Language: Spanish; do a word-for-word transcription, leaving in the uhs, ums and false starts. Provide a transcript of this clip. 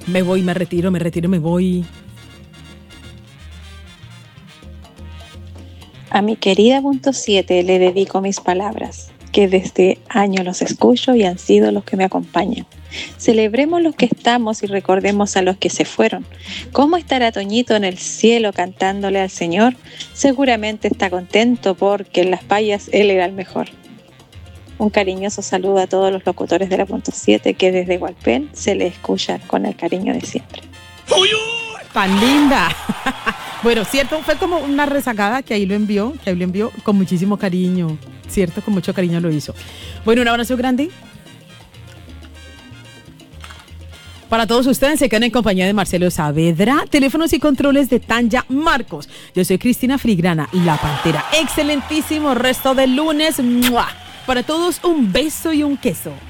Me voy, me retiro, me retiro, me voy. A mi querida punto siete le dedico mis palabras, que desde años los escucho y han sido los que me acompañan. Celebremos los que estamos y recordemos a los que se fueron. ¿Cómo estará Toñito en el cielo cantándole al Señor? Seguramente está contento porque en las payas él era el mejor. Un cariñoso saludo a todos los locutores de la punto siete que desde Hualpén se les escucha con el cariño de siempre. ¡Tan linda! Bueno, cierto, fue como una rezagada que ahí lo envió, que ahí lo envió con muchísimo cariño, cierto, con mucho cariño lo hizo. Bueno, un abrazo grande para todos ustedes. Se quedan en compañía de Marcelo Saavedra, teléfonos y controles de Tanya Marcos. Yo soy Cristina Frigrana, la Pantera. Excelentísimo resto de lunes. ¡Mua! Para todos un beso y un queso.